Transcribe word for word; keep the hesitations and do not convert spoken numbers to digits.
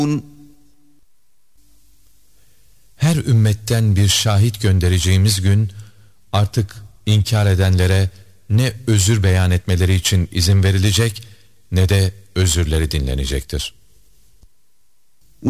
Her ümmetten bir şahit göndereceğimiz gün artık inkar edenlere ne özür beyan etmeleri için izin verilecek ne de özürleri dinlenecektir.